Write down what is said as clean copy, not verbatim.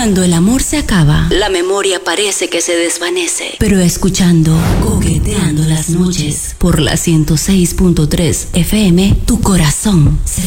Cuando el amor se acaba, la memoria parece que se desvanece. Pero escuchando Coqueteando las noches por la 106.3 FM, tu corazón se